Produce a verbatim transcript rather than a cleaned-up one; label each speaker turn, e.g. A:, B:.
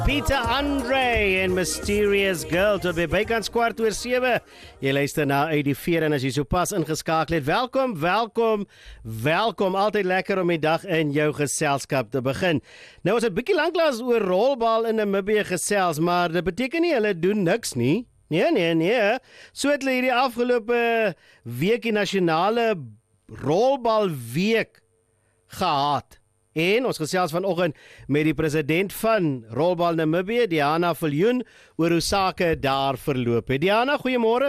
A: Peter Andre en Mysterious Girl tot by bykans kwart oor sewe. Jy luister na uit die veer en as jy so pas ingeskakel het, welkom, welkom, welkom. Altyd lekker om die dag in jou geselskap te begin. Nou ons het bietjie lanklaas oor rolbal in Namibië gesels, maar dit beteken nie hulle doen niks nie. Nee, nee, nee. So het hulle hierdie afgelope week die nasionale rolbalweek gehad. En ons gesels vanoggend met die president van Rolbal Namibië, Diana Viljoen, oor hoe sake daar verloop het. Diana, goeiemôre.